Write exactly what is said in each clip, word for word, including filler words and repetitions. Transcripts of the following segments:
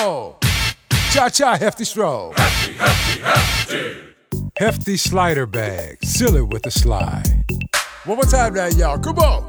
roll. Cha-cha, hefty stroll. Hefty, hefty, hefty. Hefty slider bag, seal it with a slide. One more time now, y'all, come on.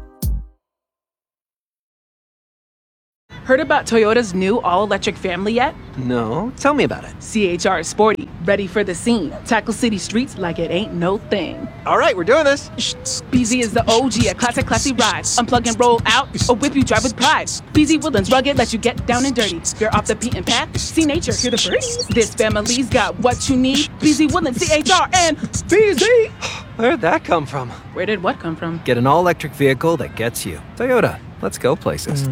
Heard about Toyota's new all-electric family yet? No, tell me about it. C H R is sporty, ready for the scene. Tackle city streets like it ain't no thing. All right, we're doing this. B Z is the O G, a classic, classy ride. Unplug and roll out, or whip you drive with pride. B Z Woodlands rugged, let you get down and dirty. You're off the beaten path, see nature, hear the birds. This family's got what you need. B Z Woodlands, C H R, and B Z. Where'd that come from? Where did what come from? Get an all-electric vehicle that gets you. Toyota, let's go places.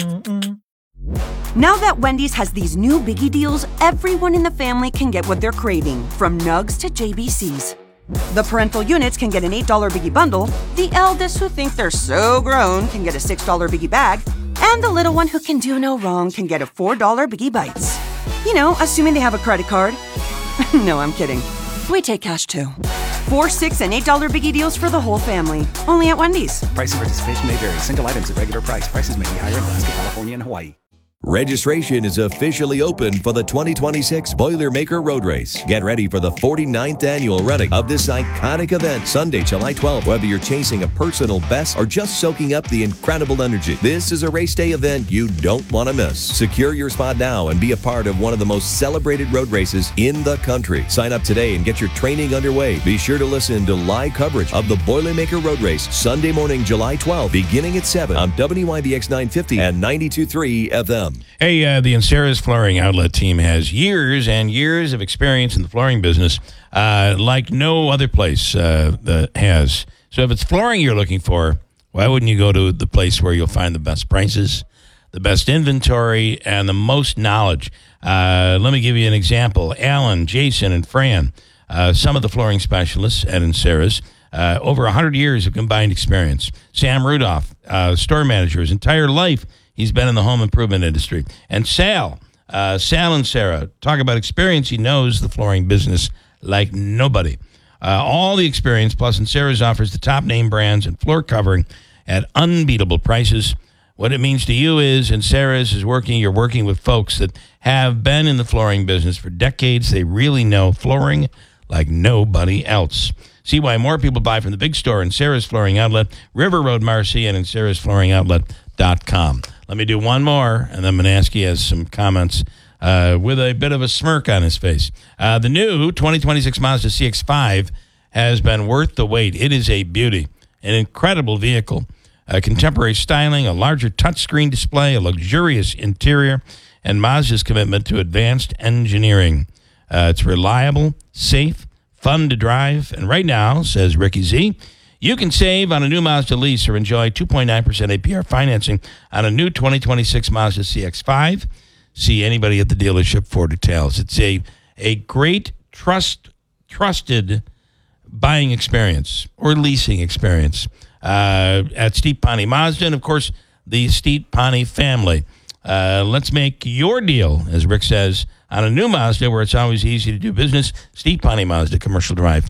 Now that Wendy's has these new biggie deals, everyone in the family can get what they're craving, from nugs to J B Cs. The parental units can get an eight dollar biggie bundle, the eldest who think they're so grown can get a six dollar biggie bag, and the little one who can do no wrong can get a four dollar biggie bites. You know, assuming they have a credit card. No, I'm kidding. We take cash too. Four, six, and eight dollar biggie deals for the whole family. Only at Wendy's. Price and participation may vary. Single items at regular price. Prices may be higher in Alaska, California, and Hawaii. Registration is officially open for the twenty twenty-six Boilermaker Road Race. Get ready for the forty-ninth annual running of this iconic event, Sunday, July twelfth. Whether you're chasing a personal best or just soaking up the incredible energy, this is a race day event you don't want to miss. Secure your spot now and be a part of one of the most celebrated road races in the country. Sign up today and get your training underway. Be sure to listen to live coverage of the Boilermaker Road Race Sunday morning, July twelfth, beginning at seven on W Y B X nine fifty and ninety-two point three F M. Hey, uh, the Encera's Flooring Outlet team has years and years of experience in the flooring business uh, like no other place uh, that has. So if it's flooring you're looking for, why wouldn't you go to the place where you'll find the best prices, the best inventory, and the most knowledge? Uh, let me give you an example. Alan, Jason, and Fran, uh, some of the flooring specialists at Encera's, uh, over one hundred years of combined experience. Sam Rudolph, uh, store manager, his entire life, he's been in the home improvement industry. And Sal, uh, Sal and Sarah, talk about experience. He knows the flooring business like nobody. Uh, all the experience, plus Encera's offers the top name brands and floor covering at unbeatable prices. What it means to you is Encera's is working, you're working with folks that have been in the flooring business for decades. They really know flooring like nobody else. See why more people buy from the big store, Encera's Flooring Outlet, River Road, Marcy, and Encera's Flooring Outlet dot com. Let me do one more, and then Manaski has some comments uh, with a bit of a smirk on his face. Uh, the new twenty twenty-six Mazda C X five has been worth the wait. It is a beauty, an incredible vehicle, a contemporary styling, a larger touchscreen display, a luxurious interior, and Mazda's commitment to advanced engineering. Uh, it's reliable, safe, fun to drive, and right now, says Ricky Z, you can save on a new Mazda lease or enjoy two point nine percent A P R financing on a new twenty twenty-six Mazda C X five. See anybody at the dealership for details. It's a a great, trust trusted buying experience or leasing experience uh, at Steep Pawnee Mazda, and, of course, the Steep Pawnee family. Uh, let's make your deal, as Rick says, on a new Mazda where it's always easy to do business. Steep Pawnee Mazda, Commercial Drive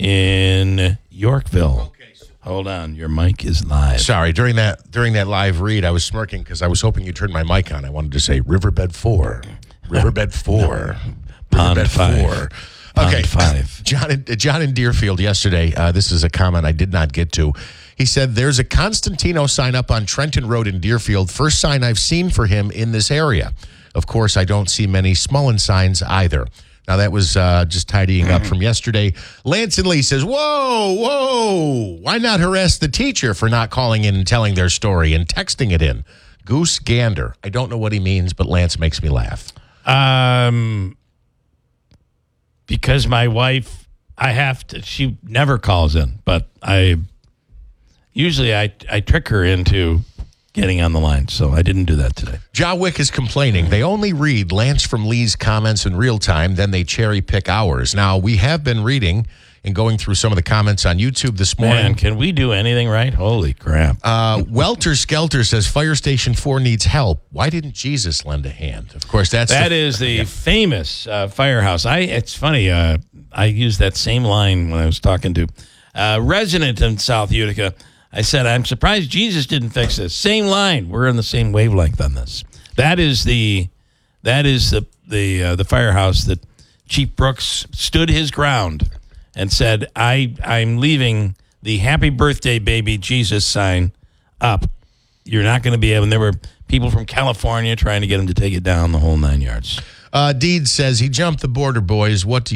in Yorkville. Hold on, your mic is live. Sorry, during that during that live read, I was smirking because I was hoping you turned my mic on. I wanted to say Riverbed four, Riverbed four, Pond Riverbed five. four. Pond Okay, five. John in, John in Deerfield yesterday. Uh, this is a comment I did not get to. He said, "There's a Constantino sign up on Trenton Road in Deerfield. First sign I've seen for him in this area. Of course, I don't see many Smullen signs either." Now, that was uh, just tidying up from yesterday. Lance and Lee says, whoa, whoa, why not harass the teacher for not calling in and telling their story and texting it in? Goose Gander. I don't know what he means, but Lance makes me laugh. Um, because my wife, I have to, she never calls in, but I, usually I, I trick her into getting on the line, so I didn't do that today. John Wick is complaining. They only read Lance from Lee's comments in real time, then they cherry pick ours. Now, we have been reading and going through some of the comments on YouTube this morning. Man, can we do anything right? Holy crap. Uh, Welter Skelter says, Fire Station four needs help. Why didn't Jesus lend a hand? Of course, that's That the, is the yeah. famous uh, firehouse. I It's funny, uh, I used that same line when I was talking to a resident in South Utica. I said, I'm surprised Jesus didn't fix this. Same line. We're in the same wavelength on this. That is the That is the the uh, the firehouse that Chief Brooks stood his ground and said, I, I'm leaving the happy birthday baby Jesus sign up. You're not going to be able, and there were people from California trying to get him to take it down, the whole nine yards. Uh, Deed says he jumped the border, boys. What do you